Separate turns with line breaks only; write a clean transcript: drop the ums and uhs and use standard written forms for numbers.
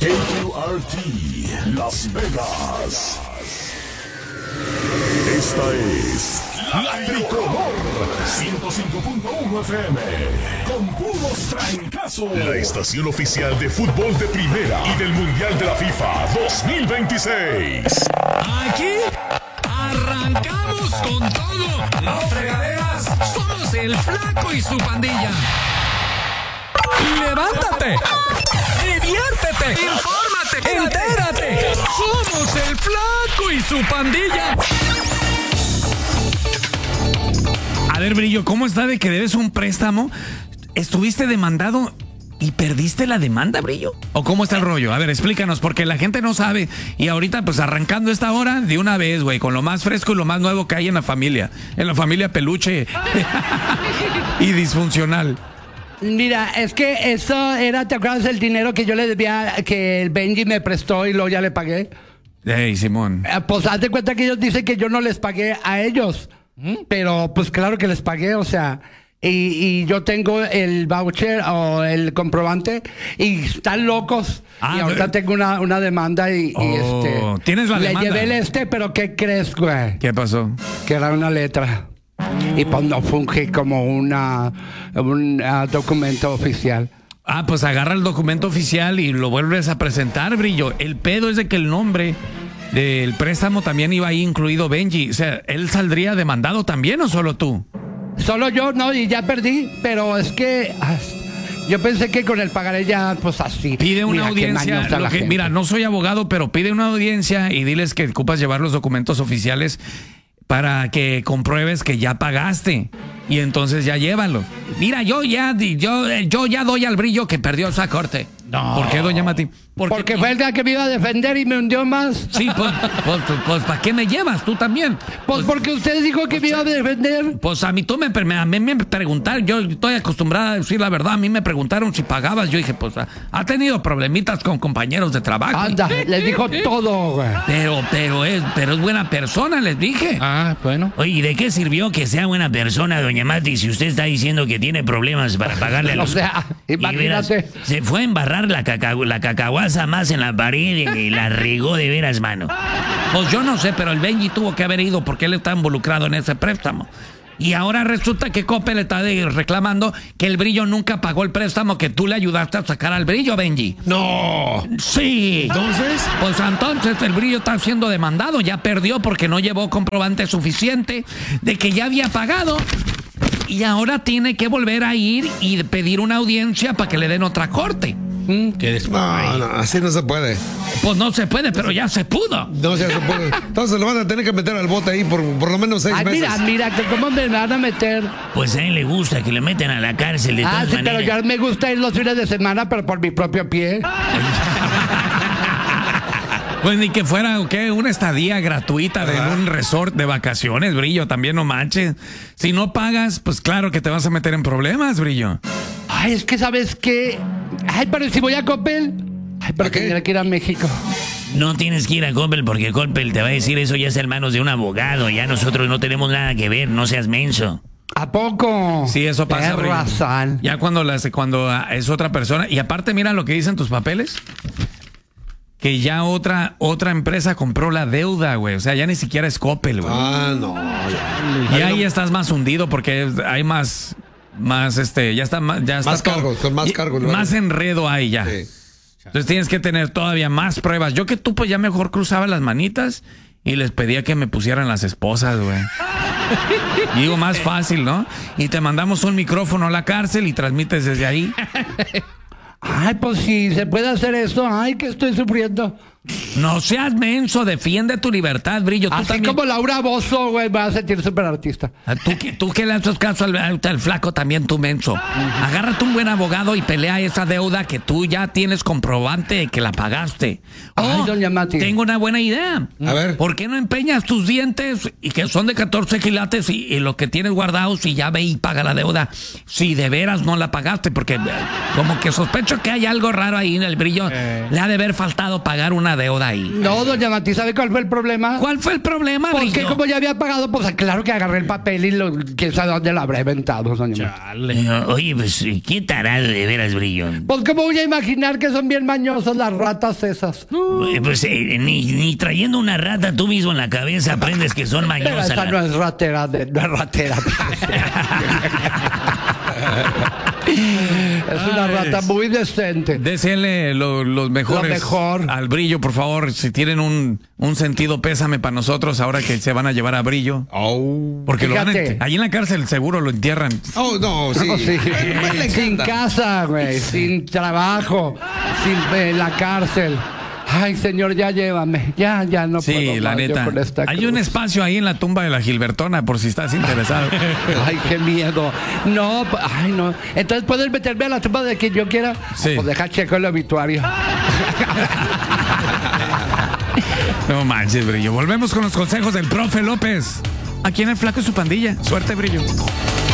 KQRT Las Vegas. Esta es La Tricolor 105.1 FM con puros trancazos. La estación oficial de fútbol de primera y del Mundial de la FIFA 2026.
Aquí arrancamos con todo. Las fregaderas somos el Flaco y su pandilla. ¡Levántate! ¡Diviértete! ¡Infórmate! ¡Entérate! ¡Somos el Flaco y su pandilla! A ver, Brillo, ¿cómo está de que debes un préstamo? ¿Estuviste demandado y perdiste la demanda, Brillo? ¿O cómo está el rollo? A ver, explícanos, porque la gente no sabe. Y ahorita, pues arrancando esta hora de una vez, güey, con lo más fresco y lo más nuevo que hay en la familia peluche y disfuncional.
Mira, es que eso era, ¿te acuerdas del dinero que yo le debía, que el Benji me prestó y luego ya le pagué?
Hey, Simón.
Pues haz de cuenta que ellos dicen que yo no les pagué a ellos. Pero pues claro que les pagué, o sea, y yo tengo el voucher o el comprobante y están locos. Y ahorita tengo una demanda y
¿tienes la demanda?
Le llevé pero ¿qué crees, güey?
¿Qué pasó?
Que era una letra. Y pues no funge como un documento oficial.
Ah, pues agarra el documento oficial y lo vuelves a presentar, Brillo. El pedo es de que el nombre del préstamo también iba ahí incluido Benji. O sea, ¿él saldría demandado también o solo tú?
Solo yo, no, y ya perdí. Pero es que yo pensé que con el pagaré ya, pues así.
Pide una audiencia. Mira, no soy abogado, pero pide una audiencia y diles que ocupas llevar los documentos oficiales para que compruebes que ya pagaste. Y entonces ya llévalo. Mira, yo ya doy al Brillo que perdió esa corte. No. ¿Por qué, doña Mati?
Porque fue el día que me iba a defender y me hundió más.
Sí, pues ¿para qué me llevas tú también?
Pues porque usted dijo que me iba a defender.
Pues a mí me preguntaron, yo estoy acostumbrada a decir la verdad, a mí me preguntaron si pagabas, yo dije, pues ha tenido problemitas con compañeros de trabajo.
Anda, les dijo todo, güey.
Pero es buena persona, les dije.
Ah, bueno.
Oye, ¿y de qué sirvió que sea buena persona, doña Mati, si usted está diciendo que tiene problemas para pagarle a los...
O sea, imagínate.
Se fue a embarrar la cacahuaza más en la pared y la regó de veras, mano.
Pues yo no sé, pero el Benji tuvo que haber ido porque él está involucrado en ese préstamo. Y ahora resulta que Coppel está reclamando que el Brillo nunca pagó el préstamo que tú le ayudaste a sacar al Brillo, Benji.
No.
Sí.
¿Entonces?
Pues entonces el Brillo está siendo demandado. Ya perdió porque no llevó comprobante suficiente de que ya había pagado. Y ahora tiene que volver a ir y pedir una audiencia para que le den otra corte.
No, así no se puede.
Pues no se puede, pero ya se pudo.
No se puede. Entonces lo van a tener que meter al bote ahí por lo menos 6 meses.
Mira, ¿cómo me van a meter?
Pues a él le gusta que le metan a la cárcel de todas maneras.
Pero ya me gusta ir los fines de semana, pero por mi propio pie.
Pues ni que fuera, una estadía gratuita en un resort de vacaciones, Brillo, también no manches. Si no pagas, pues claro que te vas a meter en problemas, Brillo.
Ay, es que ¿sabes qué? Ay, pero si voy a Coppel. Ay, pero tendría que ir a México.
No tienes que ir a Coppel porque Coppel te va a decir eso ya está en manos de un abogado. Ya nosotros no tenemos nada que ver, no seas menso.
¿A poco?
Sí, eso pasa, Brillo.
Razón.
Ya cuando es otra persona. Y aparte, mira lo que dicen tus papeles. Que ya otra empresa compró la deuda, güey. O sea, ya ni siquiera es Coppel, güey.
Ah, no.
Y ahí estás más hundido porque hay más ya está más
cargos, con más cargos.
Más enredo hay ya.
Sí.
Entonces tienes que tener todavía más pruebas. Yo que tú pues ya mejor cruzaba las manitas y les pedía que me pusieran las esposas, güey. Digo, más fácil, ¿no? Y te mandamos un micrófono a la cárcel y transmites desde ahí.
Ay, pues si se puede hacer eso, ay, que estoy sufriendo.
No seas menso, defiende tu libertad, Brillo. Tú
así
también...
como Laura Bozzo, güey, me va a sentir súper artista.
Tú que le haces caso al Flaco también, tú menso. Agárrate un buen abogado y pelea esa deuda que tú ya tienes comprobante de que la pagaste.
Ay, doña Mati.
Tengo una buena idea.
A ver.
¿Por qué no empeñas tus dientes y que son de 14 quilates y lo que tienes guardados y ya ve y paga la deuda? Si de veras no la pagaste, porque como que sospecho que hay algo raro ahí en el Brillo. Le ha de haber faltado pagar una una deuda ahí.
No, doña Mati, ¿sabe cuál fue el problema?
¿Cuál fue el problema,
Porque
Brillo?
como ya había pagado, pues claro que agarré el papel y quién sabe dónde lo habré inventado, doña Mati.
Oye, pues, qué tarado de veras, Brillo.
Pues cómo voy a imaginar que son bien mañosas las ratas esas.
Pues ni trayendo una rata tú mismo en la cabeza aprendes que son
Pero
mañosas.
esa no es ratera, no es ratera. Es una rata muy decente.
Désele los mejores
Lo mejor.
al Brillo, por favor. Si tienen un sentido pésame para nosotros ahora que se van a llevar a Brillo.
Oh.
Porque lo van
Fíjate.
allí en la cárcel seguro lo entierran.
Oh, no, sí.
No, sí.
Pues le
Sin
encanta.
casa, güey, sin trabajo, sin la cárcel. Ay, señor, ya llévame. Ya no puedo
Sí, la
más yo
neta.
con esta
Hay
cruz.
un espacio ahí en la tumba de la Gilbertona por si estás interesado.
Ay, qué miedo. No, ay, no. Entonces, ¿puedes meterme a la tumba de quien yo quiera?
Sí.
Pues deja checo el obituario.
No manches, Brillo. Volvemos con los consejos del profe López. Aquí en el Flaco y su pandilla. Suerte, Brillo.